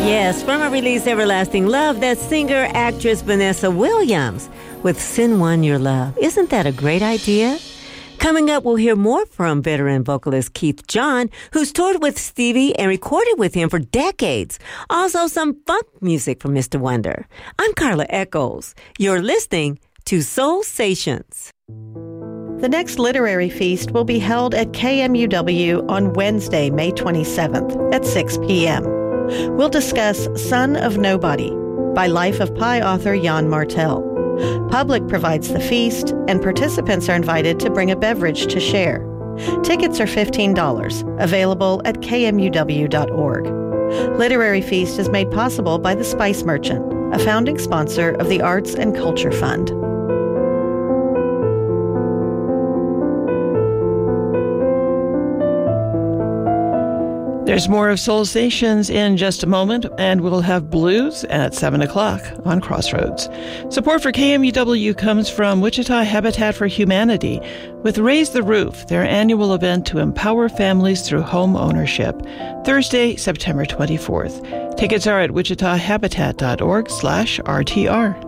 Yes, from her release Everlasting Love, that's singer-actress Vanessa Williams with Send One Your Love. Isn't that a great idea? Coming up, we'll hear more from veteran vocalist Keith John, who's toured with Stevie and recorded with him for decades. Also, some funk music from Mr. Wonder. I'm Carla Echols. You're listening to Soul Stations. The next literary feast will be held at KMUW on Wednesday, May 27th at 6 p.m. We'll discuss Son of Nobody by Life of Pi author Jan Martel. Public provides the feast, and participants are invited to bring a beverage to share. Tickets are $15, available at kmuw.org. Literary Feast is made possible by The Spice Merchant, a founding sponsor of the Arts and Culture Fund. There's more of Soul Stations in just a moment, and we'll have blues at 7 o'clock on Crossroads. Support for KMUW comes from Wichita Habitat for Humanity with Raise the Roof, their annual event to empower families through home ownership, Thursday, September 24th. Tickets are at wichitahabitat.org/RTR.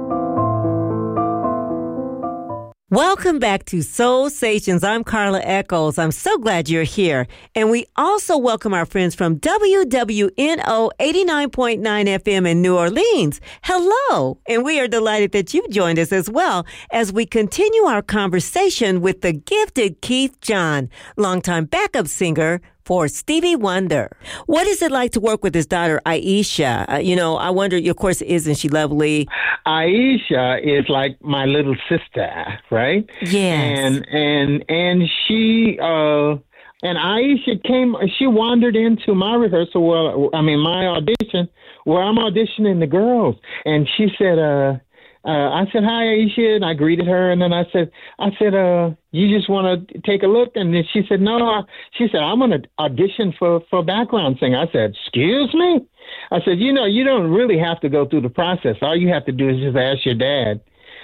Welcome back to Soul Stations. I'm Carla Echols. I'm so glad you're here. And we also welcome our friends from WWNO 89.9 FM in New Orleans. Hello. And we are delighted that you joined us as well as we continue our conversation with the gifted Keith John, longtime backup singer for Stevie Wonder. What is it like to work with his daughter, Aisha? I wonder, of course, isn't she lovely? Aisha is like my little sister, right? Yes. And she, and Aisha she wandered into my rehearsal, my audition, where I'm auditioning the girls. And she said, I said, hi, Aisha, and I greeted her, and then I said, you just want to take a look? And then she said, no. She said, I'm going to audition for background singer. I said, excuse me? I said, you don't really have to go through the process. All you have to do is just ask your dad.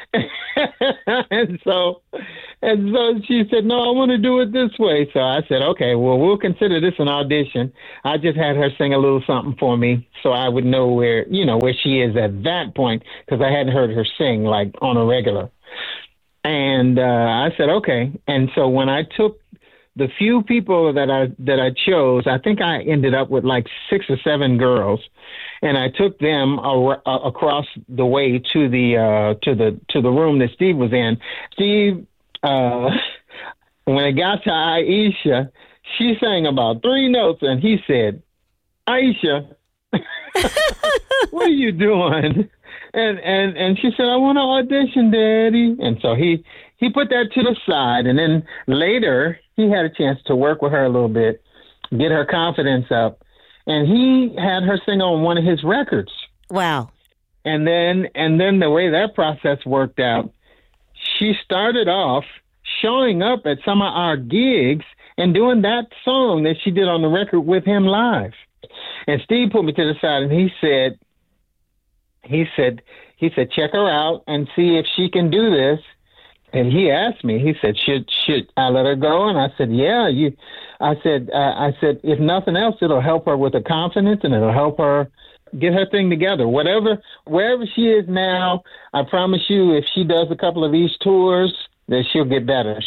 and so she said, no, I want to do it this way. So I said, okay, well, we'll consider this an audition. I just had her sing a little something for me so I would know where she is at that point, because I hadn't heard her sing like on a regular. And I said, okay. And so when I took the few people that I chose, I think I ended up with like 6 or 7 girls, and I took them across the way to the room that Steve was in. Steve, when it got to Aisha, she sang about 3 notes, and he said, Aisha, what are you doing? And she said, I want to audition, Daddy. And so he put that to the side. And then later, he had a chance to work with her a little bit, get her confidence up. And he had her sing on one of his records. Wow. And then the way that process worked out, she started off showing up at some of our gigs and doing that song that she did on the record with him live. And Steve put me to the side, and he said, check her out and see if she can do this. And he asked me, he said, should I let her go? And I said, yeah. I said, if nothing else, it'll help her with her confidence, and it'll help her get her thing together. Wherever she is now, I promise you, if she does a couple of these tours, then she'll get better.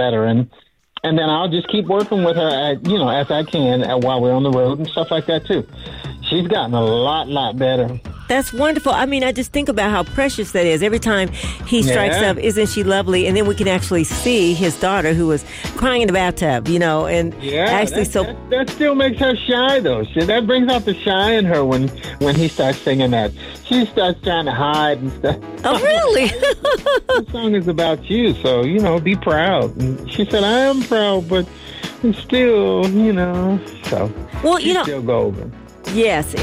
And then I'll just keep working with her, as I can while we're on the road and stuff like that too. She's gotten a lot better. That's wonderful. I mean, I just think about how precious that is. Every time he strikes up, isn't she lovely? And then we can actually see his daughter, who was crying in the bathtub, and actually that still makes her shy, though. That brings out the shy in her when he starts singing that. She starts trying to hide and stuff. Oh, really? The song is about you, so, be proud. And she said, I am proud, but still, so. Well, she's still golden. Yes,